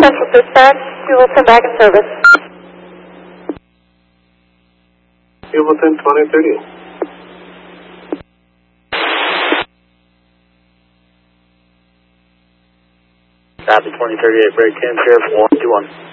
Central Dispatch, Hewlett back in service. Hewlett 2030. Copy 2038, break 10, Sheriff 121.